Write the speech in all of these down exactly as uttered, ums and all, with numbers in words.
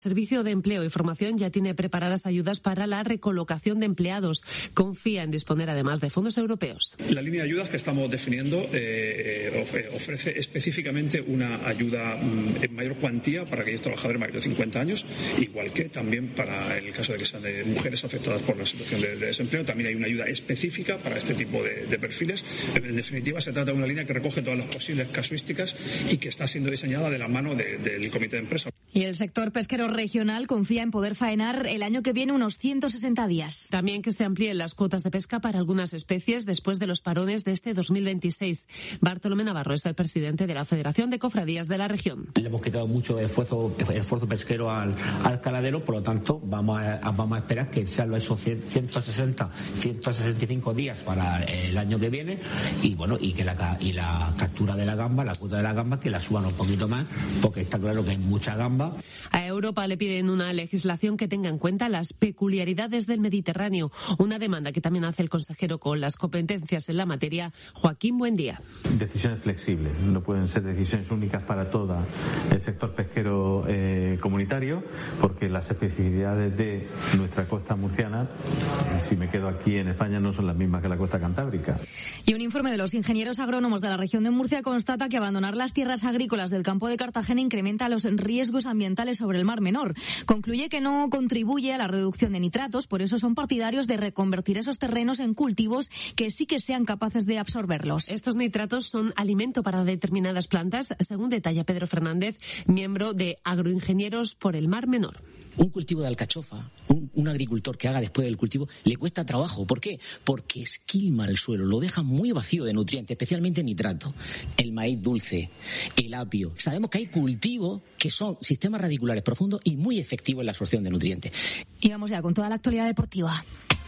El Servicio de Empleo y Formación ya tiene preparadas ayudas para la recolocación de empleados. Confía en disponer además de fondos europeos. La línea de ayudas que estamos definiendo eh, ofrece específicamente una ayuda en mayor cuantía para aquellos trabajadores mayores de cincuenta años, igual que también para el caso de que sean de mujeres afectadas por la situación de, de desempleo. También hay una ayuda específica para este tipo de, de perfiles. En definitiva, se trata de una línea que recoge todas las posibles casuísticas y que está siendo diseñada de la mano de, del comité de empresa. Y el sector pesquero regional confía en poder faenar el año que viene unos ciento sesenta días. También que se amplíen las cuotas de pesca para algunas especies después de los parones de este dos mil veintiséis. Bartolomé Navarro es el presidente de la Federación de Cofradías de la región. Le hemos quitado mucho esfuerzo, esfuerzo pesquero al, al caladero, por lo tanto vamos a, vamos a esperar que sean esos ciento sesenta, ciento sesenta y cinco días para el año que viene y bueno y que la, y la captura de la gamba, la cuota de la gamba, que la suban un poquito más, porque está claro que hay mucha gamba. A Europa le piden una legislación que tenga en cuenta las peculiaridades del Mediterráneo, una demanda que también hace el consejero con las competencias en la materia, Joaquín Buendía. Decisiones flexibles, no pueden ser decisiones únicas para todo el sector pesquero eh, comunitario, porque las especificidades de nuestra costa murciana, si me quedo aquí en España, no son las mismas que la costa cantábrica. Y un informe de los ingenieros agrónomos de la región de Murcia constata que abandonar las tierras agrícolas del campo de Cartagena incrementa los riesgos ambientales sobre el Mar Menor. Concluye que no contribuye a la reducción de nitratos, por eso son partidarios de reconvertir esos terrenos en cultivos que sí que sean capaces de absorberlos. Estos nitratos son alimento para determinadas plantas, según detalla Pedro Fernández, miembro de Agroingenieros por el Mar Menor. Un cultivo de alcachofa, un, un agricultor que haga después del cultivo, le cuesta trabajo. ¿Por qué? Porque esquilma el suelo, lo deja muy vacío de nutrientes, especialmente nitrato. El maíz dulce, el apio. Sabemos que hay cultivos que son sistemas radiculares profundos y muy efectivos en la absorción de nutrientes. Y vamos ya con toda la actualidad deportiva.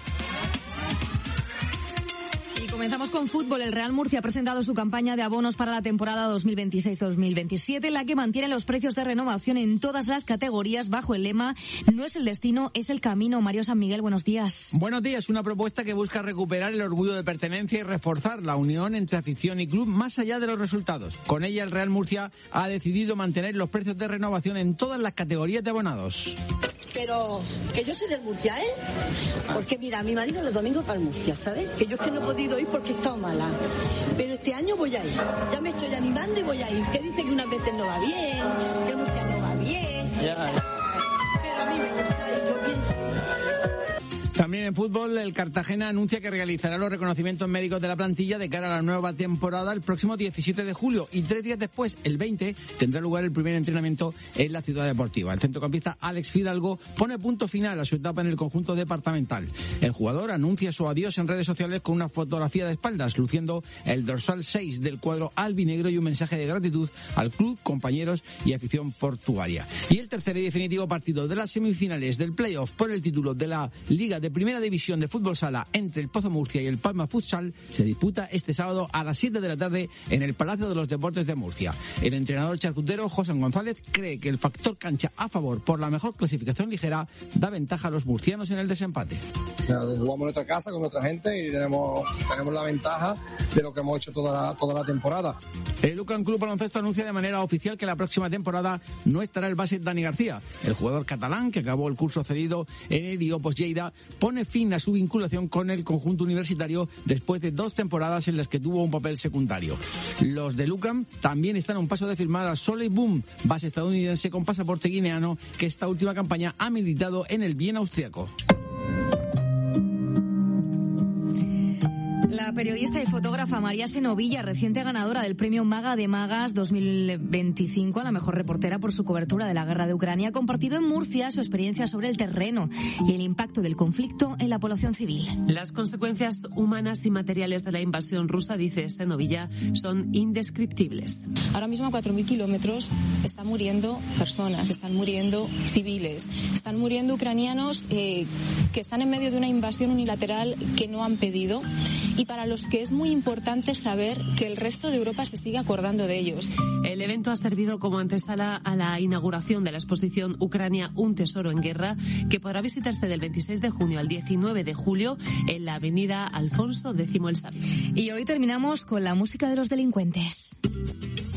Comenzamos con fútbol. El Real Murcia ha presentado su campaña de abonos para la temporada dos mil veintiséis dos mil veintisiete, en la que mantiene los precios de renovación en todas las categorías bajo el lema "No es el destino, es el camino". Mario San Miguel, buenos días. Buenos días. Una propuesta que busca recuperar el orgullo de pertenencia y reforzar la unión entre afición y club más allá de los resultados. Con ella, el Real Murcia ha decidido mantener los precios de renovación en todas las categorías de abonados. Pero que yo soy del Murcia, ¿eh? Porque mira, mi marido los domingos para el Murcia, ¿sabes? Que yo es que no he podido ir porque he estado mala. Pero este año voy a ir. Ya me estoy animando y voy a ir. Que dice que unas veces no va bien, que el Murcia no va bien. Ya. Pero a mí me gusta y yo pienso. También en fútbol, el Cartagena anuncia que realizará los reconocimientos médicos de la plantilla de cara a la nueva temporada el próximo diecisiete de julio y tres días después, el veinte, tendrá lugar el primer entrenamiento en la ciudad deportiva. El centrocampista Alex Fidalgo pone punto final a su etapa en el conjunto departamental. El jugador anuncia su adiós en redes sociales con una fotografía de espaldas, luciendo el dorsal seis del cuadro albinegro y un mensaje de gratitud al club, compañeros y afición portuaria. Y el tercer y definitivo partido de las semifinales del playoff por el título de la Liga de Primera División de Fútbol Sala entre el Pozo Murcia y el Palma Futsal se disputa este sábado a las siete de la tarde en el Palacio de los Deportes de Murcia. El entrenador charcutero José González cree que el factor cancha a favor por la mejor clasificación ligera da ventaja a los murcianos en el desempate. O sea, jugamos en nuestra casa con nuestra gente y tenemos, tenemos la ventaja de lo que hemos hecho toda la, toda la temporada. El Lucan Club Baloncesto anuncia de manera oficial que la próxima temporada no estará el base Dani García. El jugador catalán, que acabó el curso cedido en el Iopos Lleida, pone fin a su vinculación con el conjunto universitario después de dos temporadas en las que tuvo un papel secundario. Los de Lucan también están a un paso de firmar a Soley Boom, base estadounidense con pasaporte guineano, que esta última campaña ha militado en el Viena austriaco. La periodista y fotógrafa María Senovilla, reciente ganadora del premio Maga de Magas dos mil veinticinco a la mejor reportera por su cobertura de la guerra de Ucrania, ha compartido en Murcia su experiencia sobre el terreno y el impacto del conflicto en la población civil. Las consecuencias humanas y materiales de la invasión rusa, dice Senovilla, son indescriptibles. Ahora mismo a cuatro mil kilómetros están muriendo personas, están muriendo civiles, están muriendo ucranianos eh, que están en medio de una invasión unilateral que no han pedido, y para los que es muy importante saber que el resto de Europa se sigue acordando de ellos. El evento ha servido como antesala a la inauguración de la exposición Ucrania, un tesoro en guerra, que podrá visitarse del veintiséis de junio al diecinueve de julio en la avenida Alfonso X el Sabio. Y hoy terminamos con la música de los delincuentes.